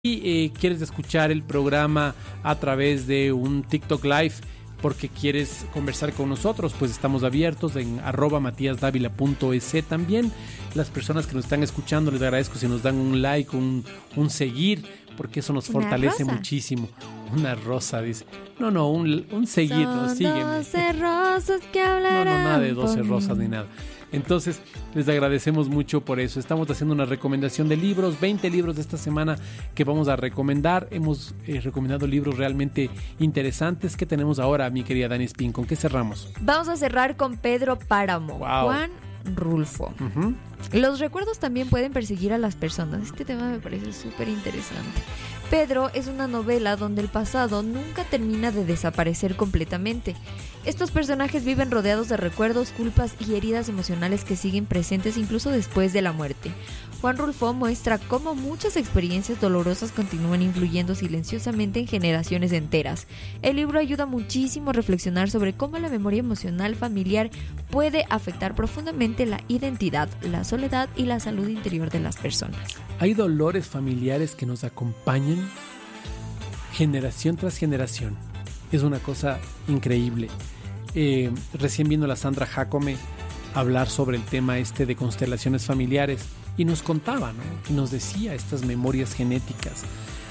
Y quieres escuchar el programa a través de un TikTok Live porque quieres conversar con nosotros, pues estamos abiertos en @matiasdavila.es. También las personas que nos están escuchando, les agradezco si nos dan un like, un seguir, porque eso nos fortalece muchísimo. Una rosa, dice. No, un seguir, sígueme. 12 rosas que hablarán. No, nada de 12 rosas ni nada. Entonces, les agradecemos mucho por eso. Estamos haciendo una recomendación de libros, 20 libros de esta semana que vamos a recomendar. Hemos recomendado libros realmente interesantes. ¿Qué tenemos ahora, mi querida Dani Espín? ¿Con qué cerramos? Vamos a cerrar con Pedro Páramo. Wow. Juan Rulfo. Uh-huh. Los recuerdos también pueden perseguir a las personas. Este tema me parece súper interesante. Pedro es una novela donde el pasado nunca termina de desaparecer completamente. Estos personajes viven rodeados de recuerdos, culpas y heridas emocionales que siguen presentes incluso después de la muerte. Juan Rulfo muestra cómo muchas experiencias dolorosas continúan influyendo silenciosamente en generaciones enteras. El libro ayuda muchísimo a reflexionar sobre cómo la memoria emocional familiar puede afectar profundamente la identidad, la soledad y la salud interior de las personas. Hay dolores familiares que nos acompañan generación tras generación. Es una cosa increíble. Recién vino la Sandra Jacome a hablar sobre el tema de constelaciones familiares y nos contaba, ¿no? Y nos decía estas memorias genéticas.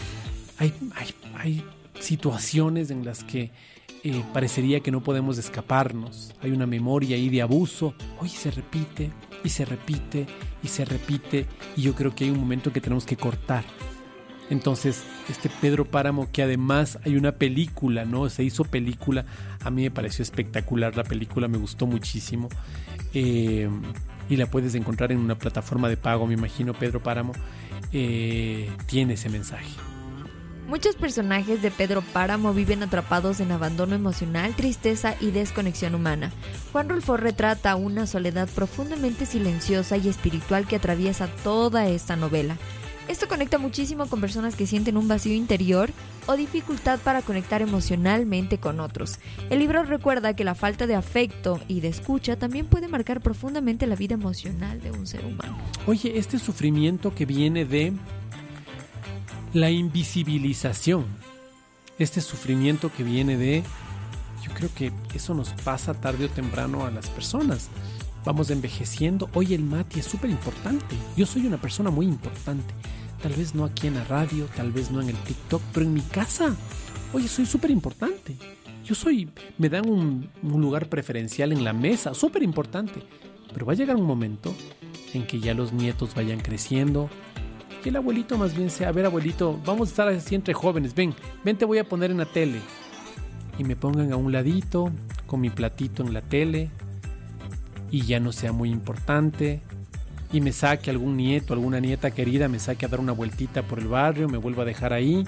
Hay situaciones en las que parecería que no podemos escaparnos. Hay una memoria ahí de abuso. Hoy se repite y se repite y se repite, y yo creo que hay un momento en que tenemos que cortar. Entonces, Pedro Páramo, que además hay una película, ¿no? Se hizo película. A mí me pareció espectacular la película, me gustó muchísimo. Y la puedes encontrar en una plataforma de pago, me imagino. Pedro Páramo tiene ese mensaje. Muchos personajes de Pedro Páramo viven atrapados en abandono emocional, tristeza y desconexión humana. Juan Rulfo retrata una soledad profundamente silenciosa y espiritual que atraviesa toda esta novela. Esto conecta muchísimo con personas que sienten un vacío interior o dificultad para conectar emocionalmente con otros. El libro recuerda que la falta de afecto y de escucha también puede marcar profundamente la vida emocional de un ser humano. Oye, este sufrimiento que viene de la invisibilización, este sufrimiento que viene de... Yo creo que eso nos pasa tarde o temprano a las personas. Vamos envejeciendo. Oye, el Mati es súper importante. Yo soy una persona muy importante. Tal vez no aquí en la radio, tal vez no en el TikTok, pero en mi casa. Oye, soy súper importante. Me dan un lugar preferencial en la mesa, súper importante. Pero va a llegar un momento en que ya los nietos vayan creciendo y el abuelito más bien sea, a ver, abuelito, vamos a estar así entre jóvenes, ven te voy a poner en la tele. Y me pongan a un ladito, con mi platito en la tele, y ya no sea muy importante, y me saque algún nieto, alguna nieta querida, me saque a dar una vueltita por el barrio, me vuelva a dejar ahí,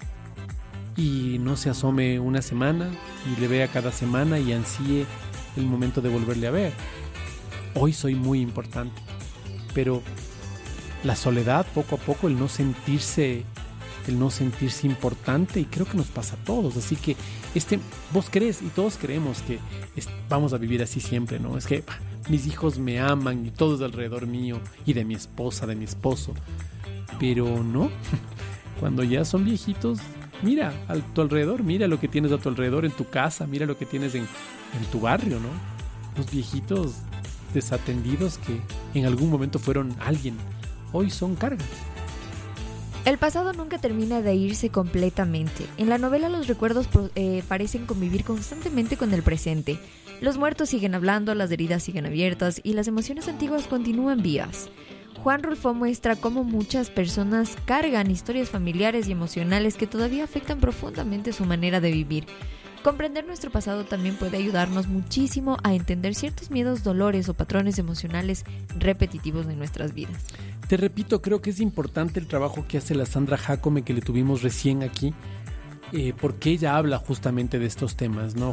y no se asome una semana, y le vea cada semana y ansíe el momento de volverle a ver. Hoy soy muy importante, pero la soledad, poco a poco, el no sentirse importante, y creo que nos pasa a todos. Así que vos crees y todos creemos que vamos a vivir así siempre, ¿no? Es que mis hijos me aman y todos alrededor mío, y de mi esposa, de mi esposo, pero no. Cuando ya son viejitos, mira a tu alrededor, mira lo que tienes a tu alrededor en tu casa, mira lo que tienes en tu barrio, ¿no? Los viejitos desatendidos que en algún momento fueron alguien, hoy son cargas. El pasado nunca termina de irse completamente. En la novela los recuerdos parecen convivir constantemente con el presente. Los muertos siguen hablando, las heridas siguen abiertas y las emociones antiguas continúan vivas. Juan Rulfo muestra cómo muchas personas cargan historias familiares y emocionales que todavía afectan profundamente su manera de vivir. Comprender nuestro pasado también puede ayudarnos muchísimo a entender ciertos miedos, dolores o patrones emocionales repetitivos de nuestras vidas. Te repito, creo que es importante el trabajo que hace la Sandra Jacome, que le tuvimos recién aquí, porque ella habla justamente de estos temas, ¿no?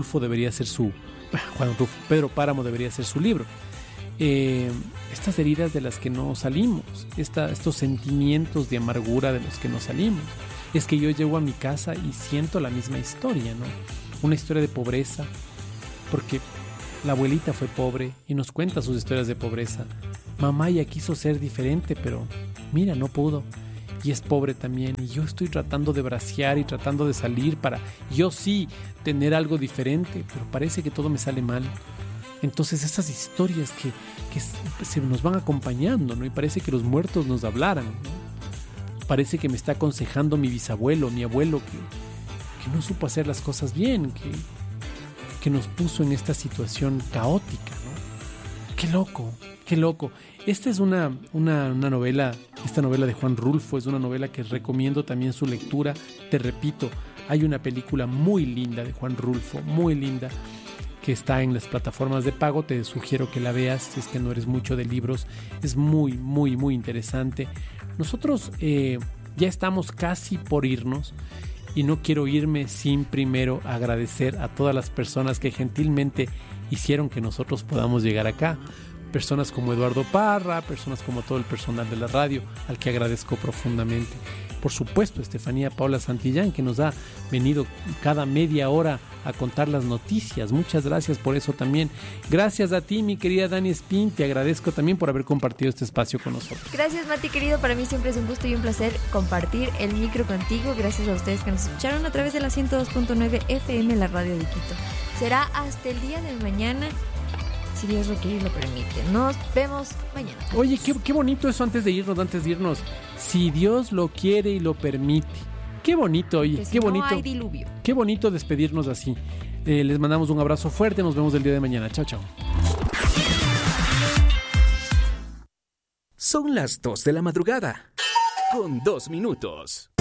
Pedro Páramo debería ser su libro. Estas heridas de las que no salimos, estos sentimientos de amargura de los que no salimos. Es que yo llego a mi casa y siento la misma historia, ¿no? Una historia de pobreza, porque la abuelita fue pobre y nos cuenta sus historias de pobreza. Mamá ya quiso ser diferente, pero mira, no pudo. y es pobre también, y yo estoy tratando de bracear y tratando de salir para yo sí tener algo diferente, pero parece que todo me sale mal. Entonces esas historias que se nos van acompañando, ¿no? Y parece que los muertos nos hablaran, ¿no? Parece que me está aconsejando mi bisabuelo, mi abuelo, que no supo hacer las cosas bien, que nos puso en esta situación caótica, ¿no? Qué loco, qué loco. Esta es una novela, esta novela de Juan Rulfo es una novela que recomiendo también su lectura. Te repito, hay una película muy linda de Juan Rulfo, muy linda, que está en las plataformas de pago. Te sugiero que la veas si es que no eres mucho de libros. Es muy, muy, muy interesante. Nosotros ya estamos casi por irnos y no quiero irme sin primero agradecer a todas las personas que gentilmente hicieron que nosotros podamos llegar acá. Personas como Eduardo Parra, personas como todo el personal de la radio, al que agradezco profundamente. Por supuesto, Estefanía Paula Santillán, que nos ha venido cada media hora a contar las noticias. Muchas gracias por eso también. Gracias a ti, mi querida Dani Espín. Te agradezco también por haber compartido este espacio con nosotros. Gracias, Mati, querido. Para mí siempre es un gusto y un placer compartir el micro contigo. Gracias a ustedes que nos escucharon a través de la 102.9 FM, la radio de Quito. Será hasta el día de mañana, si Dios lo quiere y lo permite. Nos vemos mañana. Oye, qué bonito eso antes de irnos. Si Dios lo quiere y lo permite. Qué bonito, oye, si qué bonito. No hay diluvio. Qué bonito despedirnos así. Les mandamos un abrazo fuerte. Nos vemos el día de mañana. Chao, chao. Son las 2 de la madrugada, con 2 minutos.